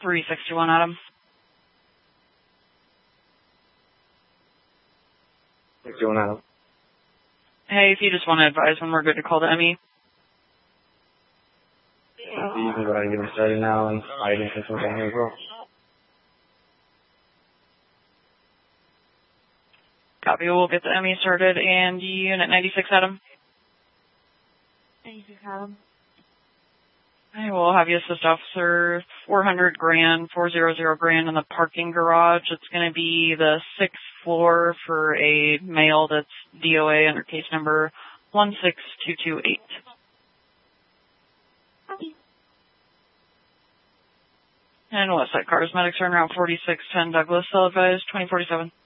361, Adam. 61, Adam. Hey, if you just want to advise when we're good to call the ME. You can go ahead and get them started now and I didn't think something here as well. Copy, we'll get the ME started. And Unit 96, Adam. 96, Adam. I will have you assist officer 400 grand, 400 grand in the parking garage. It's going to be the 6th floor for a male that's DOA under case number 16228. Copy. And Westside Cars Medics are en route 4610 Douglas, cell advised 2047.